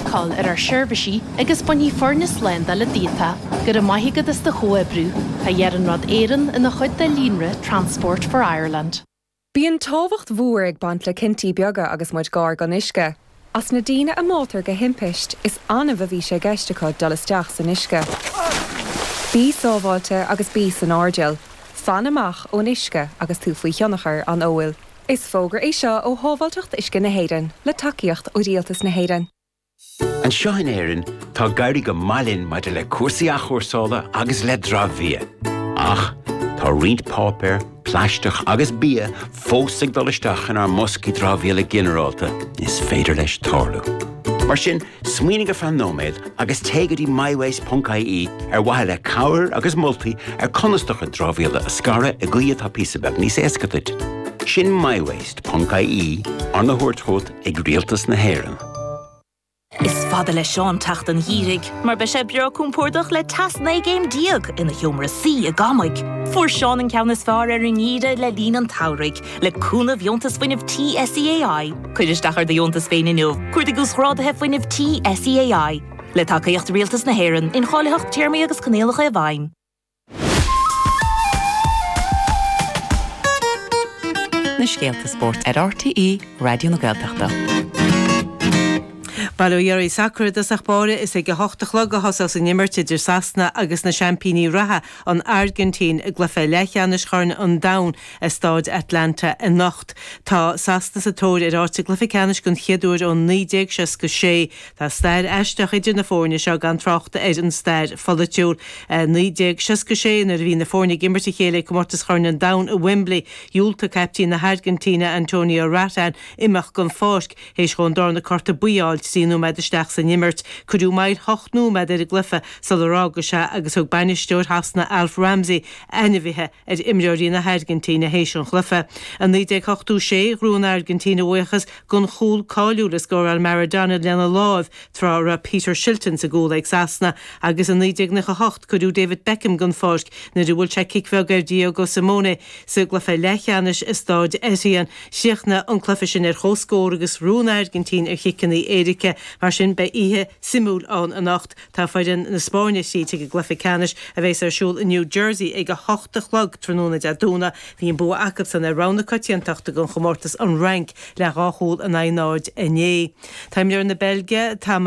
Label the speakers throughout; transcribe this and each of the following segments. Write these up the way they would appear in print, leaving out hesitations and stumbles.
Speaker 1: call ar seirbhísí agus buní fornas lenda le díta gur a maithigad is de Choebrú a dhearan rud éireann ina chuid de Línre Transport for Ireland.
Speaker 2: Bíonn tábhacht mhuar ag bant le cinntií beaga agus muid gár gan uisce. As na daoine a mótar go himpeist is anmh a bhí sé geisteáid dul isteach san uisce. Bí sábháilte agus bí san ardéal, fan amach ón uisce agus tú faoi cheannachar an óil. Is fógur é seo ó hábháilteacht uisce na héireann le takeíocht ó rialtas na héireann.
Speaker 3: An seo in éireann tá gairí go mailinn maidir le cuasaí a chóirsála agus le drámhia. Ach, tá riont pápéir, pleisteach agus bia fósaigh dul isteach in ar moscaí drámhia le ginearálta is féidir leis tarlú. Mar sin, smaoinigh fan nóméid agus tégadí myways.ie ar waithe le cabhair agus multaí ar conasteach an drámhíala a scara a gcuiad tá písabeh níos éascaid. Sin myways.ie ar na thuairteóid ag rialtas na héireann.
Speaker 4: Is fada le Seán tacht an hírig, mar be sé beo cúmpórdach le tasna géim diag ina hiomra sí a gamaig. Fuair Seán an ceannas fearr ar an íre le lín an taurig, le cúna bhiontas faoinmh TSEAI. Cuidir dachar de bhiontas féin inniu, cuirda gus rádathe faoinmh TSEAI. Le tacaíocht rialtas na héireann in cháileacht tíirmí agus canéalacha a bhain.
Speaker 5: Na Scéalta Sport ar RTE Radio na Gaeltachta.
Speaker 6: Balúiarí sacrúd a sachbáire is ag go 8 a hasas an nimmerte idir Sasna agus na Champíní ratha an Argentín a glufa leithcheannis chorn an dain a stáid Atlanta in nacht. Tá Sasna sa tóir ar áte gluficeannis gon chiadúir ón 96 Tá stair eisteach idir na fórne seo gan trachta ar an stair folitiúr 96 nar bhí na fórne gimmerti chéile comórtas chorn an dain a Wembley Júlta captain na Argentína Antonio Ratan imach gon fásk héis chun dar na corta buáil síú med isteach sa nimmert, cudú maid 8 med ar a glyfa sa rága se agus og banisteúr hasna Alf Ramsey enivithe ar imreorí na Argentína hééis an chlyfa. An 1986 rún Argentína uachas gon chúl cáiliú le scór al Maradona lena láh trá ra Peter Shilton sa gúla ag Sasna agus an 1998 cudú David Beckham gon fásk na dúil se kicfeh gur Diego Simone sa glyfa leithcheannis is stáid Etian siachna an clyfa sin ar chóscór agus rún Argentín ar chicannaí Erika mar sin be ihe simúl an a nacht tá faidan na Spáine síte go gluficeannis a bheits ar siúl in New Jersey ag a 8 tróna de dúna hí an bua acabsan a rana coitiantachta gon chomórtas an rank le ráthúil an aáid iné. Táim lear na Belgia tá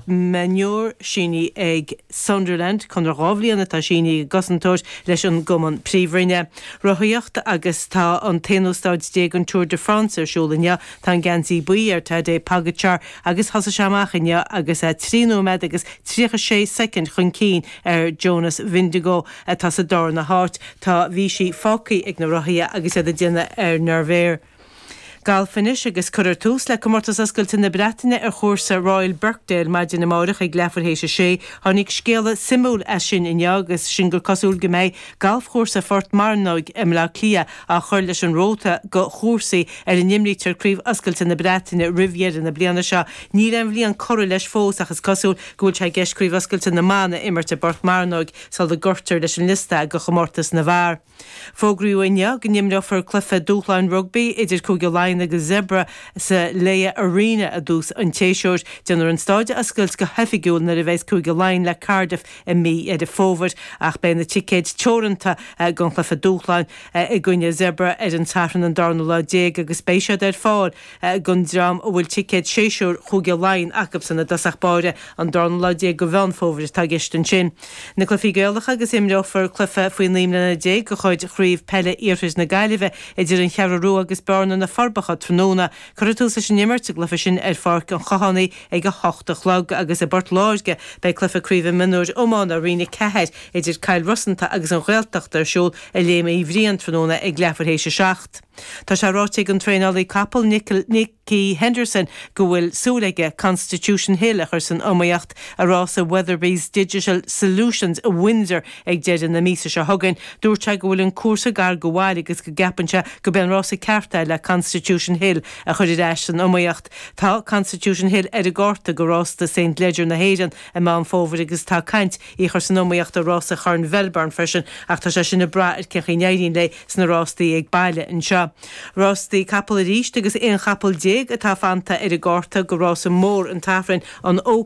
Speaker 6: menúr síní ag Sunderland chun rábhlíanana tá síní gosantóir leis an goman príomhrinne. Rothíocht agus tá an téanústáid dé an Tour de France ar siúlainne tá Gansi Buí tá dé Pogačar agus has seamachine agus 3 med agus 36 second chun cín ar Jonas Vindigo tá sa dar na hart tá bhí si fácaí ag na rothí agus a déine ar nervéir. Galfinis agus chuir tús le comórtas ascailta na Breataine ar chóirsa Royal Birkdale maidin na mórach ag lefarhééis sé, tháinig scéala simúl sin in agus sin gur cosúil go méid galf chóirsa Fort Marnoig im le clia a chuir leis an róta go chóirsaí ar an nimrítar críomh ascailta na Breataine riviera na bliana seo. Ní an bhíon choir leis fós achas cosúil gúil se gceist críomh ascailta na mána imirta Fort Marnoig sal de gortar leis an lista go chomórtas na bhar. Fógrúine go nimreofar clufa dúchláin rugby idir cúige láin agus Zebra sa Leia Arena a dús an téisiúr denar an stáide ascailt go hefigiúil na a bheits cúige láin le Cardiff i mí a fóbhar ach ben na ticéid teoranta gan clufa dúchláin i gcuine Zebra ar an taran an darna le déag agus spéisiad ar fáil gun drám ó bhfuil ticéid séisiúr cúige láin acabsan na dasachbáire an darna le déag go bhean fóbhar tá gistan sin. Na clufií gaalacha agus imreofar clufa faoin límna na déag go chuid chríomh pelle íorthas na gaiileh idir an cheararú agus bearna na farbacha tróna chuirtú sa sin nimmert glufa sin ar farc an chahannaí ag go 8 agus a bart láirge bei clufa críomh minúir ómán a riine cehead idir Kyle Russanta agus an ghilteacht ar siúl a léime í bhríon tróna ag lefarhééis 6. Tá sé ráteigh an tréálaí capal Nicky Henderson go bhfuil súlaige Constitution Hill a chur san omaíocht a rása Weatherby's Digital Solutions a Windsor ag deidir na mísa se thugann dúirte go bhfuil an cuasa gar go bhhail agus go gapanse go ben rása cearta le Constitution Hill a chuir éis san omaíocht. Tá Constitution Hill ar a gáta go rásta St. Leger na Héireann a má an fóbhar agus tá caint í chur san omaíocht a rása chun Velbarn freisin ach tá sé sin na bra ar cechaínéirín le sna rástaí ag baile an seo. Rástaí capal a ríist agus éon chapal déag atá fanta ar a gáta go rása mór an tafrainn an ó